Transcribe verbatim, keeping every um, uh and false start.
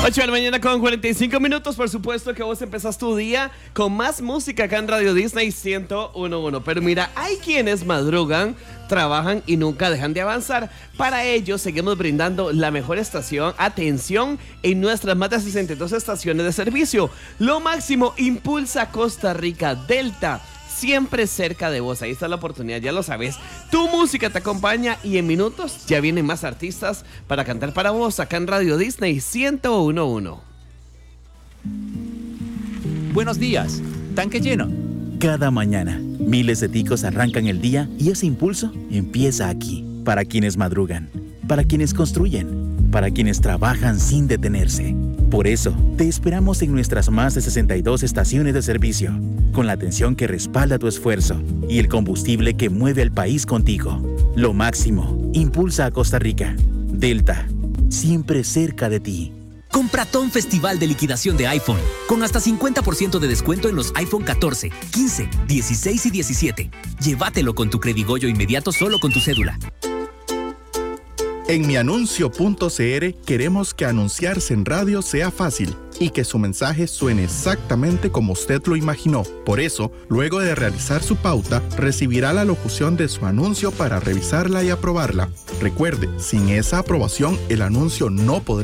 ocho de la mañana con cuarenta y cinco minutos. Por supuesto que vos empezás tu día con más música acá en Radio Disney ciento uno punto uno. Pero mira, hay quienes madrugan, trabajan y nunca dejan de avanzar. Para ello seguimos brindando la mejor estación, atención, en nuestras más de sesenta y dos estaciones de servicio. Lo máximo, Impulsa Costa Rica Delta, siempre cerca de vos. Ahí está la oportunidad, ya lo sabes. Tu música te acompaña y en minutos ya vienen más artistas para cantar para vos acá en Radio Disney ciento uno punto uno. Buenos días, tanque lleno. Cada mañana, miles de ticos arrancan el día y ese impulso empieza aquí. Para quienes madrugan, para quienes construyen, para quienes trabajan sin detenerse. Por eso, te esperamos en nuestras más de sesenta y dos estaciones de servicio, con la atención que respalda tu esfuerzo y el combustible que mueve al país contigo. Lo máximo, Impulsa a Costa Rica. Delta, siempre cerca de ti. Compratón Festival de Liquidación de iPhone, con hasta cincuenta por ciento de descuento en los iPhone catorce, quince, dieciséis y diecisiete. Llévatelo con tu credigoyo inmediato solo con tu cédula. En mianuncio punto c r queremos que anunciarse en radio sea fácil y que su mensaje suene exactamente como usted lo imaginó. Por eso, luego de realizar su pauta, recibirá la locución de su anuncio para revisarla y aprobarla. Recuerde, sin esa aprobación, el anuncio no podrá